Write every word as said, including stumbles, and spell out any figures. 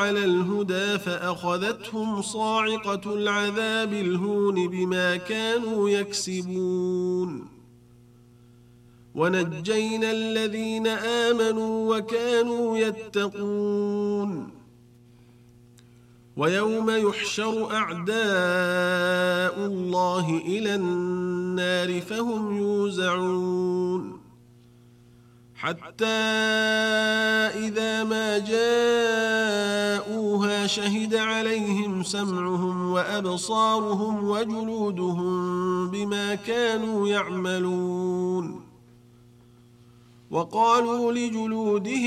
على الهدى فأخذتهم صاعقة العذاب الهون بما كانوا يكسبون ونجينا الذين آمنوا وكانوا يتقون ويوم يحشر أعداء الله إلى النار فهم يوزعون حتى إذا ما جاءوها شهد عليهم سمعهم وأبصارهم وجلودهم بما كانوا يعملون وقالوا لجلودهم